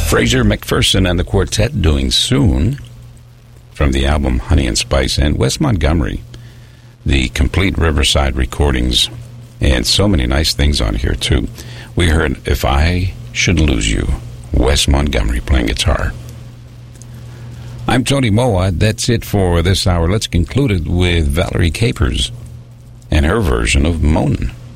Fraser McPherson and the Quartet doing Soon from the album Honey and Spice, and Wes Montgomery, the complete Riverside recordings, and so many nice things on here too. We heard If I Should Lose You, Wes Montgomery playing guitar. I'm Tony Moa. That's it for this hour. Let's conclude it with Valerie Capers and her version of Moanin'.